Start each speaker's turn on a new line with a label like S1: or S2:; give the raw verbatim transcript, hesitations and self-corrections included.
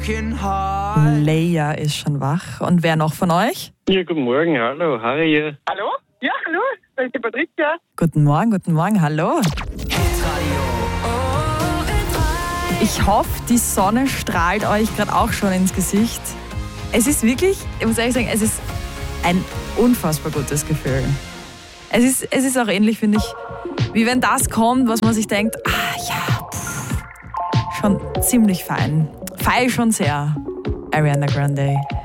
S1: Leia ist schon wach. Und wer noch von euch?
S2: Ja, guten Morgen, hallo, Harry hier.
S3: Hallo? Ja, hallo, das ist die Patricia.
S1: Guten Morgen, guten Morgen, hallo. Ich hoffe, die Sonne strahlt euch gerade auch schon ins Gesicht. Es ist wirklich, ich muss ehrlich sagen, es ist ein unfassbar gutes Gefühl. Es ist, es ist auch ähnlich, finde ich, wie wenn das kommt, was man sich denkt, ah ja, pff, schon ziemlich fein. Feier schon sehr. Ariana Grande.